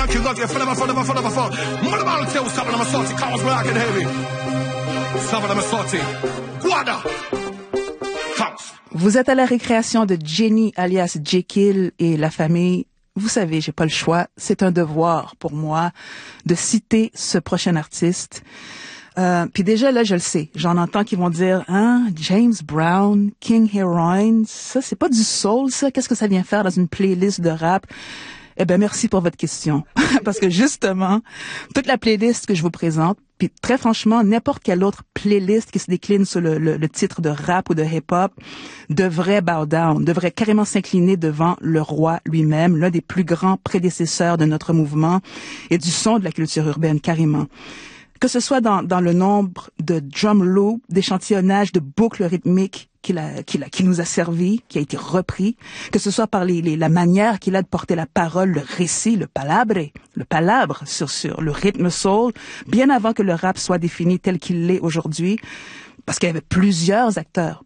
Vous êtes à la récréation de Jenny alias Jekyll et la famille. Vous savez, j'ai pas le choix. C'est un devoir pour moi de citer ce prochain artiste. Puis déjà, là, je le sais. J'en entends qui vont dire, James Brown, King Heroin, ça, c'est pas du soul, ça. Qu'est-ce que ça vient faire dans une playlist de rap? Eh ben, merci pour votre question. Parce que justement, toute la playlist que je vous présente, puis très franchement, n'importe quelle autre playlist qui se décline sur le titre de rap ou de hip-hop devrait bow down, devrait carrément s'incliner devant le roi lui-même, l'un des plus grands prédécesseurs de notre mouvement et du son de la culture urbaine, carrément. Que ce soit dans le nombre de drum loops, d'échantillonnage de boucles rythmiques qui nous a servi, qui a été repris, que ce soit par la manière qu'il a de porter la parole, le récit, le palabre sur le rythme soul, bien avant que le rap soit défini tel qu'il l'est aujourd'hui. Parce qu'il y avait plusieurs acteurs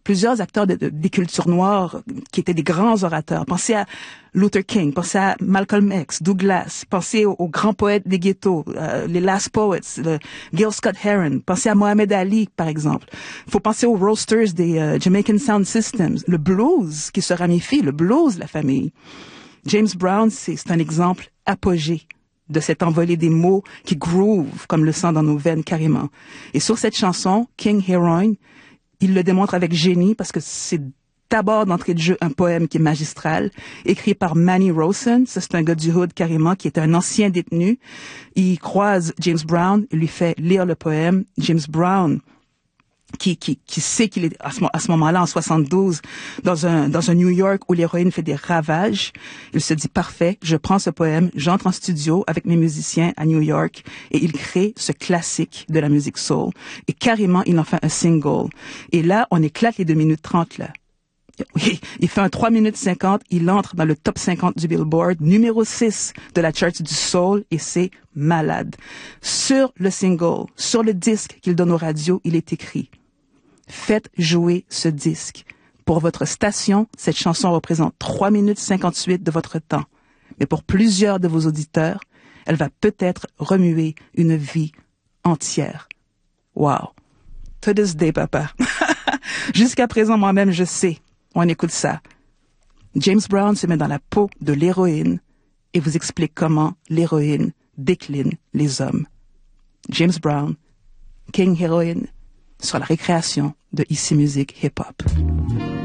des cultures noires qui étaient des grands orateurs. Pensez à Luther King, pensez à Malcolm X, Douglas, pensez aux grands poètes des ghettos, les Last Poets, Gil Scott-Heron, pensez à Mohamed Ali, par exemple. Il faut penser aux roasters des Jamaican Sound Systems, le blues qui se ramifie, le blues, la famille. James Brown, c'est un exemple apogée de cette envolée des mots qui groove comme le sang dans nos veines carrément. Et sur cette chanson, King Heroin, il le démontre avec génie parce que c'est d'abord d'entrée de jeu un poème qui est magistral, écrit par Manny Rawson. Ça, c'est un gars du hood carrément qui est un ancien détenu. Il croise James Brown, il lui fait lire le poème. James Brown, qui sait qu'il est à ce moment-là en 72 dans un New York où l'héroïne fait des ravages. Il se dit parfait, je prends ce poème, j'entre en studio avec mes musiciens à New York et il crée ce classique de la musique soul et carrément il en fait un single. Et là, on éclate les 2 minutes 30 là. Il fait un 3 minutes 50, il entre dans le top 50 du Billboard, numéro 6 de la chart du soul, et c'est malade. Sur le single, sur le disque qu'il donne aux radios, il est écrit: faites jouer ce disque. Pour votre station, cette chanson représente 3 minutes 58 de votre temps. Mais pour plusieurs de vos auditeurs, elle va peut-être remuer une vie entière. Wow. To this day, papa. Jusqu'à présent, moi-même, je sais. On écoute ça. James Brown se met dans la peau de l'héroïne et vous explique comment l'héroïne décline les hommes. James Brown, King Heroin, sur la récréation de Ici Musique Hip Hop.